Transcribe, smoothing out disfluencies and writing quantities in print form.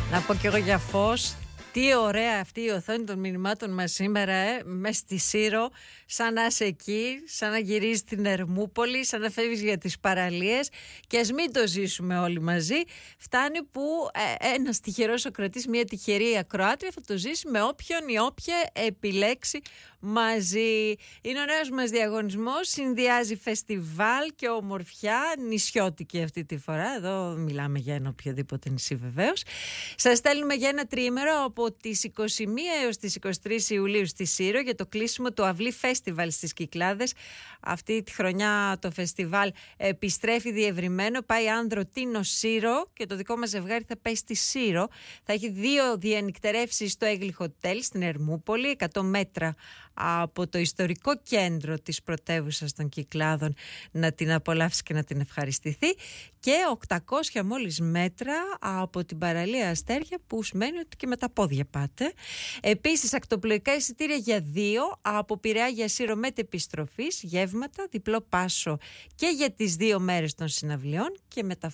Να πω κι εγώ για φως. Τι ωραία αυτή η οθόνη των μηνυμάτων μας σήμερα, μες στη Σύρο, σαν να είσαι εκεί, σαν να γυρίζεις στην Ερμούπολη, σαν να φεύγεις για τις παραλίες. Και ας μην το ζήσουμε όλοι μαζί, φτάνει που ένας τυχερός Σοκρατής, μια τυχερή ακροάτρια θα το ζήσει με όποιον ή όποια επιλέξει μαζί. Είναι ο νέος μας διαγωνισμός, συνδυάζει φεστιβάλ και ομορφιά, νησιώτικη αυτή τη φορά. Εδώ μιλάμε για ένα οποιοδήποτε νησί βεβαίως. Σας στέλνουμε για ένα τριήμερο από τις 21 έως τις 23 Ιουλίου στη Σύρο για το κλείσιμο του Αυλή Φέστιβαλ στις Κυκλάδες. Αυτή τη χρονιά το φεστιβάλ επιστρέφει διευρυμένο, πάει Άνδρο, Τίνο, Σύρο και το δικό μας ζευγάρι θα πάει στη Σύρο. Θα έχει 2 διανυκτερεύσεις στο Έγλι Χοτέλ στην Ερμούπολη, 100 μέτρα από το ιστορικό κέντρο της πρωτεύουσας των Κυκλάδων, να την απολαύσει και να την ευχαριστηθεί, και 800 μόλις μέτρα από την παραλία Αστέρια, που σημαίνει ότι και με τα πόδια πάτε. Επίσης ακτοπλοϊκά εισιτήρια για 2 από Πειραιά για Σύρο μετεπιστροφής, γεύματα, διπλό πάσο και για τις 2 μέρες των συναυλιών και